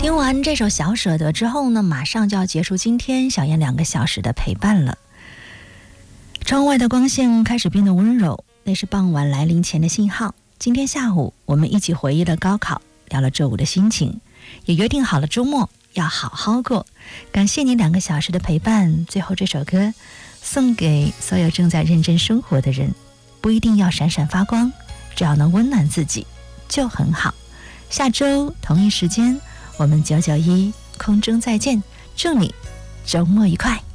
听完这首《小舍得》之后呢，马上就要结束今天小燕2个小时的陪伴了。窗外的光线开始变得温柔，那是傍晚来临前的信号。今天下午我们一起回忆了高考，聊了周五的心情，也约定好了周末要好好过。感谢你2个小时的陪伴。最后这首歌送给所有正在认真生活的人，不一定要闪闪发光，只要能温暖自己就很好。下周同一时间我们991空中再见，祝你周末愉快。